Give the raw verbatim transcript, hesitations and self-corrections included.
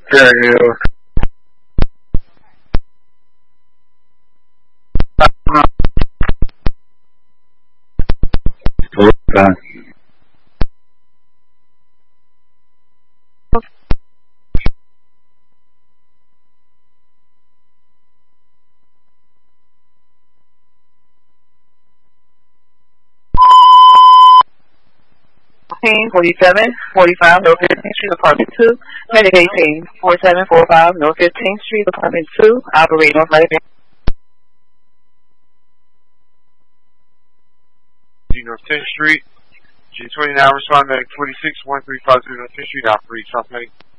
Fair Hill. Uh, forty-seven forty-five North fifteenth Street, Apartment two. Medic eighteen forty-seven forty-five North fifteenth Street, Apartment two. Operate North Medic. North tenth Street. G twenty-nine respond medic twenty-six one three five zero North tenth Street. Operate South Medic.